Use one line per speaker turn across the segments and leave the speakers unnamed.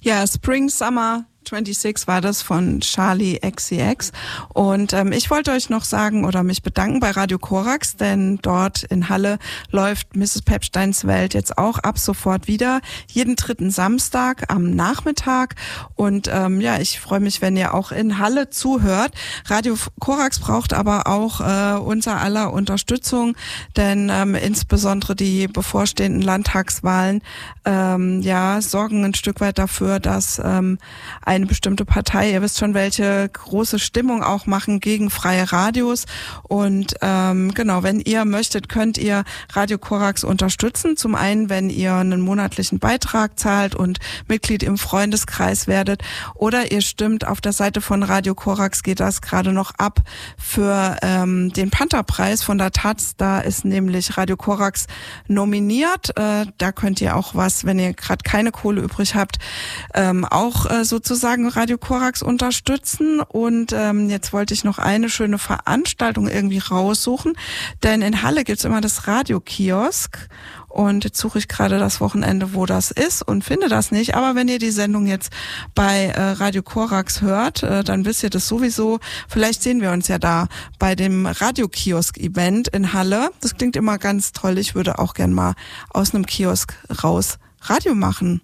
Ja, Spring Summer 26 war das von Charli XCX und ich wollte euch noch sagen oder mich bedanken bei Radio Korax, denn dort in Halle läuft Mrs. Pepsteins Welt jetzt auch ab sofort wieder, jeden dritten Samstag am Nachmittag und ich freue mich, wenn ihr auch in Halle zuhört. Radio Korax braucht aber auch unser aller Unterstützung, denn insbesondere die bevorstehenden Landtagswahlen sorgen ein Stück weit dafür, dass eine bestimmte Partei, ihr wisst schon, welche große Stimmung auch machen gegen freie Radios. Und wenn ihr möchtet, könnt ihr Radio Korax unterstützen. Zum einen, wenn ihr einen monatlichen Beitrag zahlt und Mitglied im Freundeskreis werdet. Oder ihr stimmt, auf der Seite von Radio Korax geht das gerade noch ab für den Pantherpreis von der Taz. Da ist nämlich Radio Korax nominiert. Da könnt ihr auch was, wenn ihr gerade keine Kohle übrig habt, auch sozusagen Radio Korax unterstützen. Und jetzt wollte ich noch eine schöne Veranstaltung irgendwie raussuchen, denn in Halle gibt's immer das Radiokiosk und jetzt suche ich gerade das Wochenende, wo das ist und finde das nicht. Aber wenn ihr die Sendung jetzt bei Radio Korax hört, dann wisst ihr das sowieso. Vielleicht sehen wir uns ja da bei dem Radiokiosk-Event in Halle. Das klingt immer ganz toll. Ich würde auch gern mal aus einem Kiosk raus Radio machen.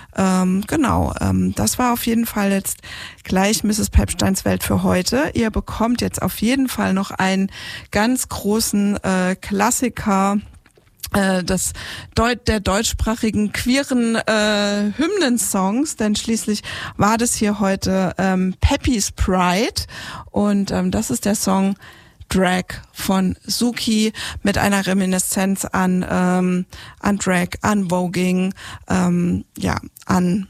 Das war auf jeden Fall jetzt gleich Mrs. Pepsteins Welt für heute. Ihr bekommt jetzt auf jeden Fall noch einen ganz großen Klassiker der deutschsprachigen queeren Hymnensongs, denn schließlich war das hier heute Peppy's Pride und das ist der Song Drag von Suki mit einer Reminiszenz an Drag, an Voging, an